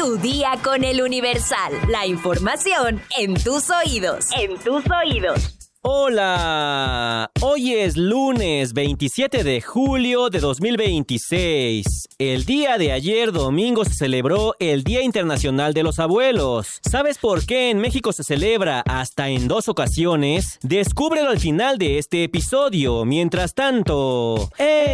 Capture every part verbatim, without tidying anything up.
Tu día con el Universal. La información en tus oídos. En tus oídos. Hola, hoy es lunes veintisiete de julio de dos mil veintiséis. El día de ayer domingo se celebró el Día Internacional de los Abuelos. ¿Sabes por qué en México se celebra hasta en dos ocasiones? Descúbrelo al final de este episodio. Mientras tanto,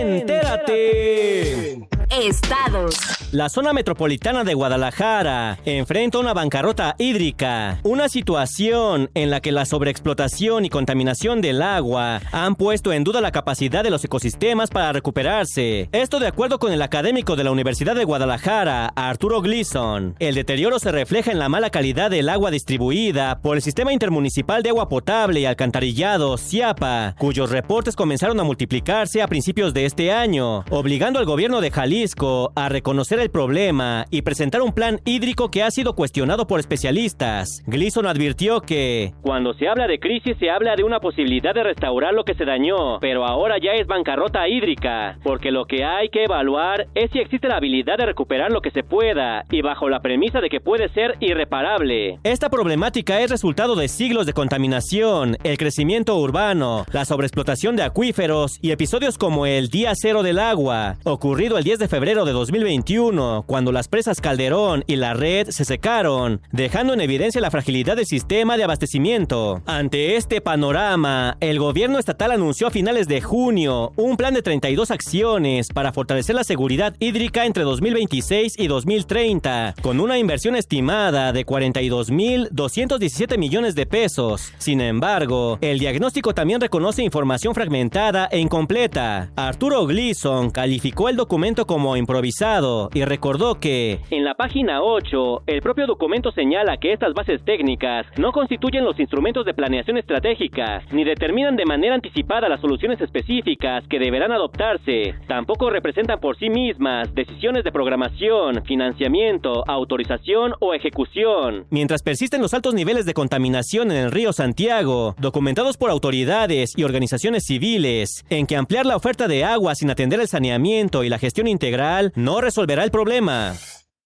¡entérate! Estados. La zona metropolitana de Guadalajara enfrenta una bancarrota hídrica, una situación en la que la sobreexplotación y contaminación del agua han puesto en duda la capacidad de los ecosistemas para recuperarse. Esto de acuerdo con el académico de la Universidad de Guadalajara, Arturo Gleason. El deterioro se refleja en la mala calidad del agua distribuida por el Sistema Intermunicipal de Agua Potable y Alcantarillado, SIAPA, cuyos reportes comenzaron a multiplicarse a principios de este año, obligando al gobierno de Jalisco a reconocer el problema y presentar un plan hídrico que ha sido cuestionado por especialistas. Gleason advirtió que cuando se habla de crisis se habla de una posibilidad de restaurar lo que se dañó, pero ahora ya es bancarrota hídrica, porque lo que hay que evaluar es si existe la habilidad de recuperar lo que se pueda, y bajo la premisa de que puede ser irreparable. Esta problemática es resultado de siglos de contaminación, el crecimiento urbano, la sobreexplotación de acuíferos y episodios como el Día Cero del Agua, ocurrido el diez de febrero de dos mil veintiuno, cuando las presas Calderón y La Red se secaron, dejando en evidencia la fragilidad del sistema de abastecimiento. Ante este panorama, el gobierno estatal anunció a finales de junio un plan de treinta y dos acciones para fortalecer la seguridad hídrica entre dos mil veintiséis y dos mil treinta, con una inversión estimada de cuarenta y dos mil doscientos diecisiete millones de pesos. Sin embargo, el diagnóstico también reconoce información fragmentada e incompleta. Arturo Gleason calificó el documento como improvisado y recordó que en la página ocho, el propio documento señala que estas bases técnicas no constituyen los instrumentos de planeación estratégica, ni determinan de manera anticipada las soluciones específicas que deberán adoptarse. Tampoco representan por sí mismas decisiones de programación, financiamiento, autorización o ejecución. Mientras persisten los altos niveles de contaminación en el río Santiago, documentados por autoridades y organizaciones civiles, en que ampliar la oferta de agua sin atender el saneamiento y la gestión integral no resolverá el problema.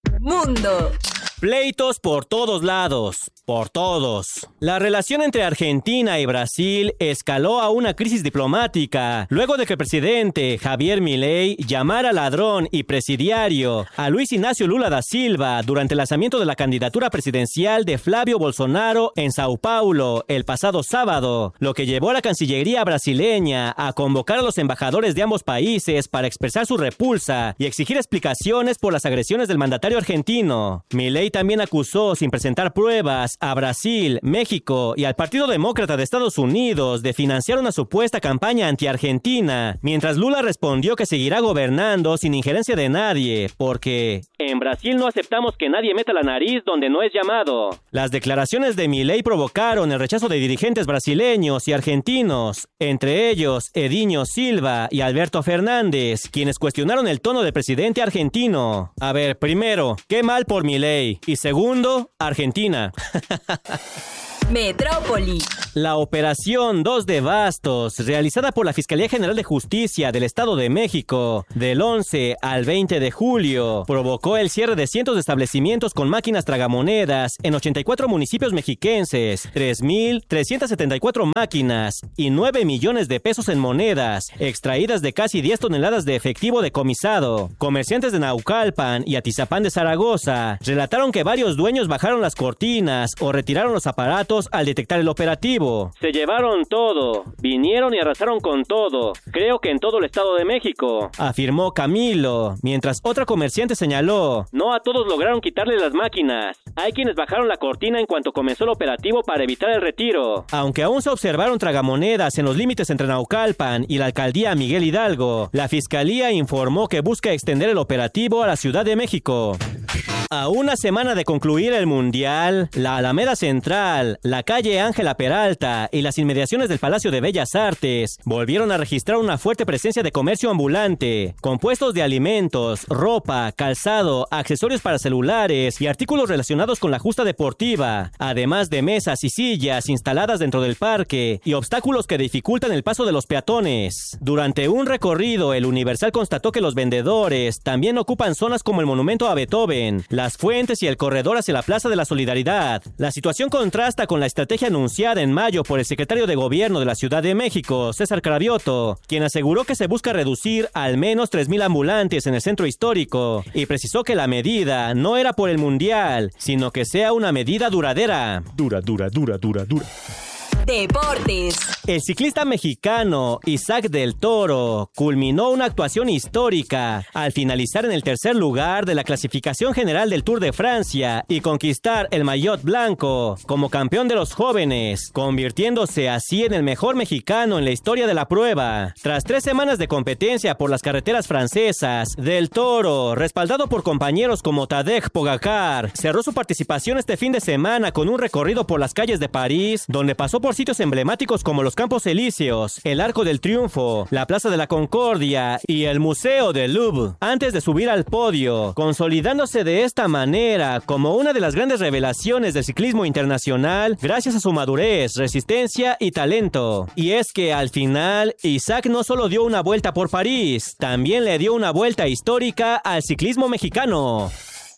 Mundo. Pleitos por todos lados, por todos. La relación entre Argentina y Brasil escaló a una crisis diplomática luego de que el presidente Javier Milei llamara ladrón y presidiario a Luis Ignacio Lula da Silva durante el lanzamiento de la candidatura presidencial de Flavio Bolsonaro en Sao Paulo el pasado sábado, lo que llevó a la Cancillería brasileña a convocar a los embajadores de ambos países para expresar su repulsa y exigir explicaciones por las agresiones del mandatario argentino. Milei también acusó, sin presentar pruebas, a Brasil, México y al Partido Demócrata de Estados Unidos de financiar una supuesta campaña anti-argentina, mientras Lula respondió que seguirá gobernando sin injerencia de nadie, porque en Brasil no aceptamos que nadie meta la nariz donde no es llamado. Las declaraciones de Milei provocaron el rechazo de dirigentes brasileños y argentinos, entre ellos Edinho Silva y Alberto Fernández, quienes cuestionaron el tono del presidente argentino. A ver, primero, qué mal por Milei. Y segundo, Argentina. Metrópoli. La operación dos de Bastos, realizada por la Fiscalía General de Justicia del Estado de México del once al veinte de julio, provocó el cierre de cientos de establecimientos con máquinas tragamonedas en ochenta y cuatro municipios mexiquenses, tres mil trescientas setenta y cuatro máquinas y nueve millones de pesos en monedas, extraídas de casi diez toneladas de efectivo decomisado. Comerciantes de Naucalpan y Atizapán de Zaragoza relataron que varios dueños bajaron las cortinas o retiraron los aparatos al detectar el operativo. Se llevaron todo, vinieron y arrasaron con todo, creo que en todo el Estado de México, afirmó Camilo, mientras otra comerciante señaló: no a todos lograron quitarle las máquinas, hay quienes bajaron la cortina en cuanto comenzó el operativo para evitar el retiro. Aunque aún se observaron tragamonedas en los límites entre Naucalpan y la alcaldía Miguel Hidalgo, la Fiscalía informó que busca extender el operativo a la Ciudad de México. A una semana de concluir el Mundial, la Alameda Central, la calle Ángela Peralta y las inmediaciones del Palacio de Bellas Artes volvieron a registrar una fuerte presencia de comercio ambulante, con puestos de alimentos, ropa, calzado, accesorios para celulares y artículos relacionados con la justa deportiva, además de mesas y sillas instaladas dentro del parque y obstáculos que dificultan el paso de los peatones. Durante un recorrido, el Universal constató que los vendedores también ocupan zonas como el Monumento a Beethoven, Las Fuentes y el corredor hacia la Plaza de la Solidaridad. La situación contrasta con la estrategia anunciada en mayo por el secretario de Gobierno de la Ciudad de México, César Cravioto, quien aseguró que se busca reducir al menos tres mil ambulantes en el centro histórico y precisó que la medida no era por el Mundial, sino que sea una medida duradera. Dura, dura, dura, dura, dura. Deportes. El ciclista mexicano Isaac del Toro culminó una actuación histórica al finalizar en el tercer lugar de la clasificación general del Tour de Francia y conquistar el maillot blanco como campeón de los jóvenes, convirtiéndose así en el mejor mexicano en la historia de la prueba. Tras tres semanas de competencia por las carreteras francesas, Del Toro, respaldado por compañeros como Tadej Pogacar, cerró su participación este fin de semana con un recorrido por las calles de París, donde pasó por sitios emblemáticos como los Campos Elíseos, el Arco del Triunfo, la Plaza de la Concordia y el Museo del Louvre, antes de subir al podio, consolidándose de esta manera como una de las grandes revelaciones del ciclismo internacional gracias a su madurez, resistencia y talento. Y es que al final, Isaac no solo dio una vuelta por París, también le dio una vuelta histórica al ciclismo mexicano.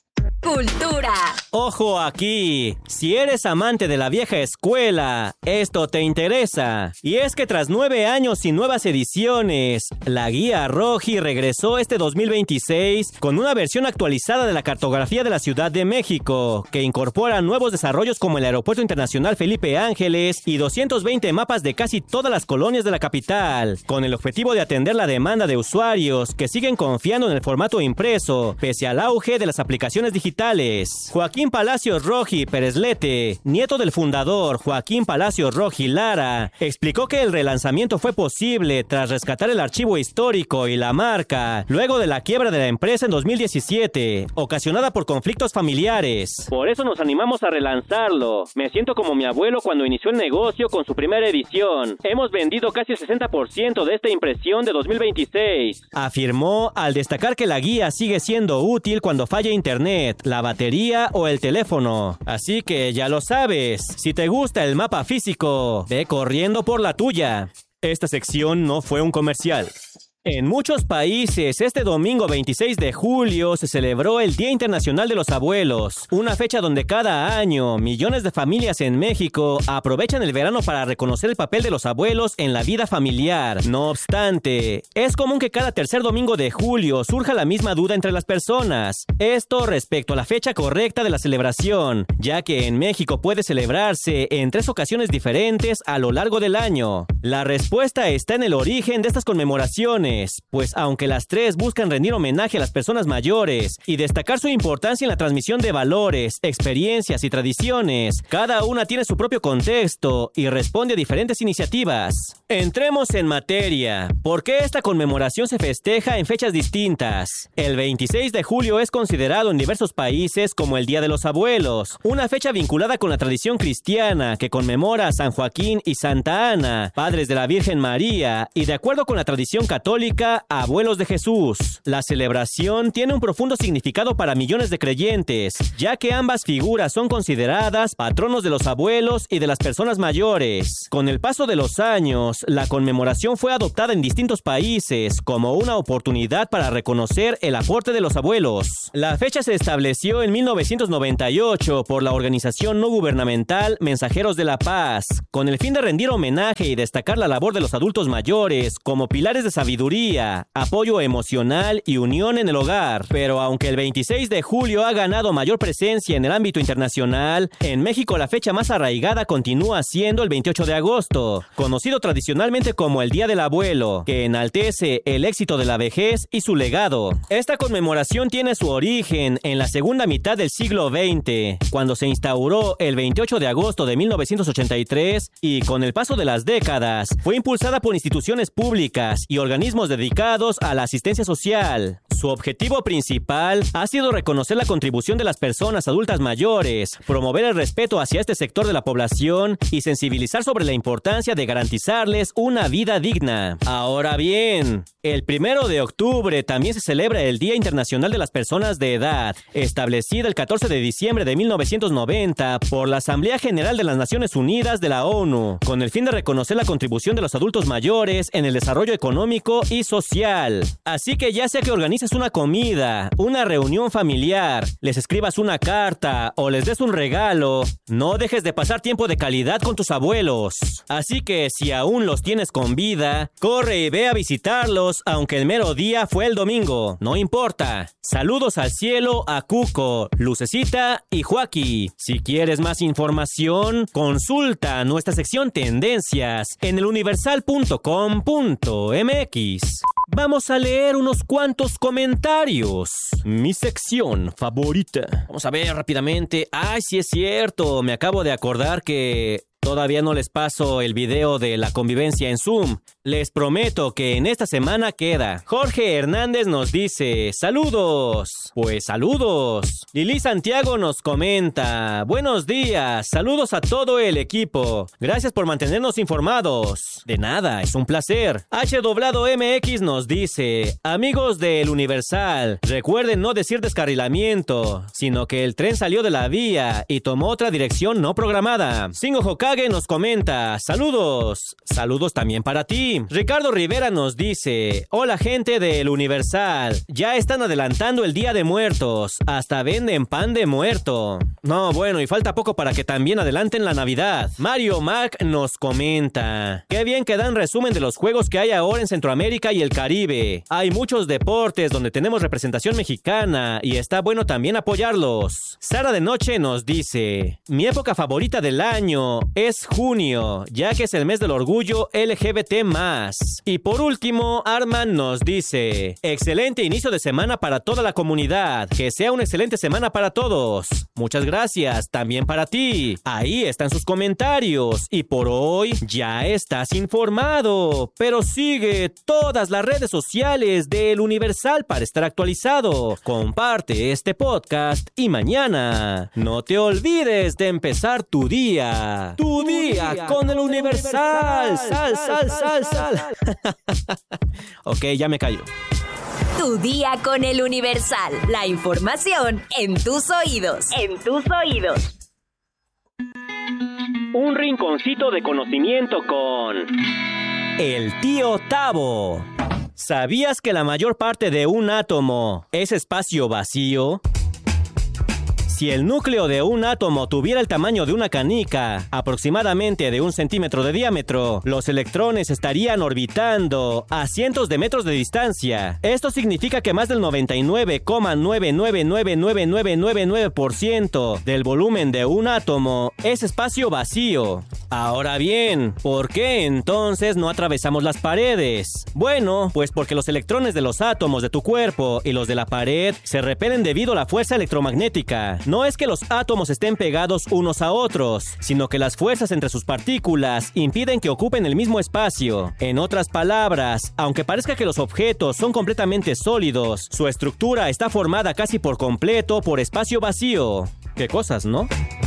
Cultura. Ojo aquí, si eres amante de la vieja escuela, esto te interesa. Y es que tras nueve años y nuevas ediciones, la Guía Roji regresó este dos mil veintiséis con una versión actualizada de la cartografía de la Ciudad de México, que incorpora nuevos desarrollos como el Aeropuerto Internacional Felipe Ángeles y doscientos veinte mapas de casi todas las colonias de la capital, con el objetivo de atender la demanda de usuarios que siguen confiando en el formato impreso, pese al auge de las aplicaciones digitales. Joaquín Palacios Roji Pérez-Lete, nieto del fundador Joaquín Palacios Roji Lara, explicó que el relanzamiento fue posible tras rescatar el archivo histórico y la marca, luego de la quiebra de la empresa en dos mil diecisiete, ocasionada por conflictos familiares. Por eso nos animamos a relanzarlo. Me siento como mi abuelo cuando inició el negocio con su primera edición. Hemos vendido casi el sesenta por ciento de esta impresión de dos mil veintiséis, afirmó al destacar que la guía sigue siendo útil cuando falla internet, la batería o el teléfono. Así que ya lo sabes, si te gusta el mapa físico, ve corriendo por la tuya. Esta sección no fue un comercial. En muchos países, este domingo veintiséis de julio se celebró el Día Internacional de los Abuelos, una fecha donde cada año millones de familias en México aprovechan el verano para reconocer el papel de los abuelos en la vida familiar. No obstante, es común que cada tercer domingo de julio surja la misma duda entre las personas. Esto respecto a la fecha correcta de la celebración, ya que en México puede celebrarse en tres ocasiones diferentes a lo largo del año. La respuesta está en el origen de estas conmemoraciones, pues aunque las tres buscan rendir homenaje a las personas mayores y destacar su importancia en la transmisión de valores, experiencias y tradiciones, cada una tiene su propio contexto y responde a diferentes iniciativas. Entremos en materia. ¿Por qué esta conmemoración se festeja en fechas distintas? El veintiséis de julio es considerado en diversos países como el Día de los Abuelos, una fecha vinculada con la tradición cristiana que conmemora a San Joaquín y Santa Ana, padres de la Virgen María, y de acuerdo con la tradición católica, Abuelos de Jesús. La celebración tiene un profundo significado para millones de creyentes, ya que ambas figuras son consideradas patronos de los abuelos y de las personas mayores. Con el paso de los años, la conmemoración fue adoptada en distintos países como una oportunidad para reconocer el aporte de los abuelos. La fecha se estableció en mil novecientos noventa y ocho por la organización no gubernamental Mensajeros de la Paz, con el fin de rendir homenaje y destacar la labor de los adultos mayores como pilares de sabiduría, apoyo emocional y unión en el hogar. Pero aunque el veintiséis de julio ha ganado mayor presencia en el ámbito internacional, en México la fecha más arraigada continúa siendo el veintiocho de agosto, conocido tradicionalmente como el Día del Abuelo, que enaltece el éxito de la vejez y su legado. Esta conmemoración tiene su origen en la segunda mitad del siglo veinte, cuando se instauró el veintiocho de agosto de mil novecientos ochenta y tres y con el paso de las décadas fue impulsada por instituciones públicas y organismos dedicados a la asistencia social. Su objetivo principal ha sido reconocer la contribución de las personas adultas mayores, promover el respeto hacia este sector de la población y sensibilizar sobre la importancia de garantizarles una vida digna. Ahora bien, el primero de octubre también se celebra el Día Internacional de las Personas de Edad, establecida el catorce de diciembre de mil novecientos noventa por la Asamblea General de las Naciones Unidas de la ONU, con el fin de reconocer la contribución de los adultos mayores en el desarrollo económico y social. Así que ya sea que organices organices una comida, una reunión familiar, les escribas una carta o les des un regalo, no dejes de pasar tiempo de calidad con tus abuelos. Así que si aún los tienes con vida, corre y ve a visitarlos, aunque el mero día fue el domingo. No importa. Saludos al cielo a Cuco, Lucecita y Joaquí. Si quieres más información, consulta nuestra sección Tendencias en el universal punto com punto m x. Vamos a leer unos cuantos comentarios. Mi sección favorita. Vamos a ver rápidamente. Ay, sí es cierto. Me acabo de acordar que todavía no les paso el video de la convivencia en Zoom. Les prometo que en esta semana queda. Jorge Hernández nos dice, ¡saludos! Pues saludos. Lili Santiago nos comenta, buenos días, saludos a todo el equipo. Gracias por mantenernos informados. De nada, es un placer. H doblado M X nos dice, amigos del Universal, recuerden no decir descarrilamiento, sino que el tren salió de la vía y tomó otra dirección no programada. Singo Hokage nos comenta, saludos. Saludos también para ti. Ricardo Rivera nos dice, hola gente del Universal, ya están adelantando el Día de Muertos, hasta venden pan de muerto. No, bueno, y falta poco para que también adelanten la Navidad. Mario Mac nos comenta, qué bien que dan resumen de los juegos que hay ahora en Centroamérica y el Caribe. Hay muchos deportes donde tenemos representación mexicana y está bueno también apoyarlos. Sara de Noche nos dice, mi época favorita del año es junio, ya que es el mes del orgullo L G B T más. Y por último, Arman nos dice, excelente inicio de semana para toda la comunidad, que sea una excelente semana para todos. Muchas gracias, también para ti. Ahí están sus comentarios y por hoy ya estás informado, pero sigue todas las redes sociales del Universal para estar actualizado. Comparte este podcast y mañana no te olvides de empezar tu día. Tu, tu día, día con el Universal. Sal, sal, sal, sal. Ok, ya me callo. Tu día con el Universal. La información en tus oídos. En tus oídos. Un rinconcito de conocimiento con el tío Tavo. ¿Sabías que la mayor parte de un átomo es espacio vacío? Si el núcleo de un átomo tuviera el tamaño de una canica, aproximadamente de un centímetro de diámetro, los electrones estarían orbitando a cientos de metros de distancia. Esto significa que más del noventa y nueve coma nueve nueve nueve nueve nueve nueve nueve por ciento del volumen de un átomo es espacio vacío. Ahora bien, ¿por qué entonces no atravesamos las paredes? Bueno, pues porque los electrones de los átomos de tu cuerpo y los de la pared se repelen debido a la fuerza electromagnética. No es que los átomos estén pegados unos a otros, sino que las fuerzas entre sus partículas impiden que ocupen el mismo espacio. En otras palabras, aunque parezca que los objetos son completamente sólidos, su estructura está formada casi por completo por espacio vacío. Qué cosas, ¿no?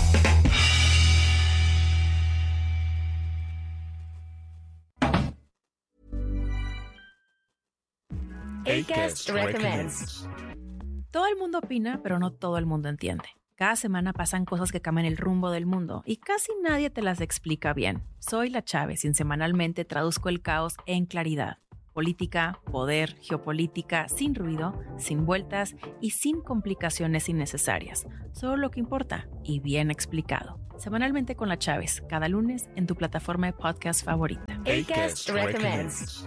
Acast recommends. Todo el mundo opina, pero no todo el mundo entiende. Cada semana pasan cosas que cambian el rumbo del mundo y casi nadie te las explica bien. Soy La Chávez y semanalmente traduzco el caos en claridad. Política, poder, geopolítica, sin ruido, sin vueltas y sin complicaciones innecesarias. Solo lo que importa y bien explicado. Semanalmente con La Chávez, cada lunes en tu plataforma de podcast favorita. Acast recommends.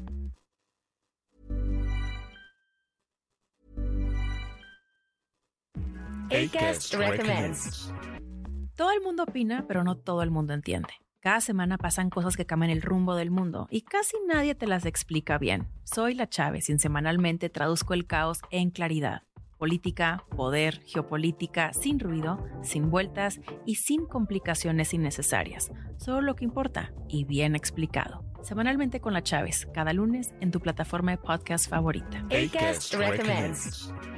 Acast recommends. Todo el mundo opina, pero no todo el mundo entiende. Cada semana pasan cosas que cambian el rumbo del mundo y casi nadie te las explica bien. Soy La Chávez y semanalmente traduzco el caos en claridad. Política, poder, geopolítica, sin ruido, sin vueltas y sin complicaciones innecesarias. Solo lo que importa y bien explicado. Semanalmente con La Chávez, cada lunes en tu plataforma de podcast favorita. Acast recommends.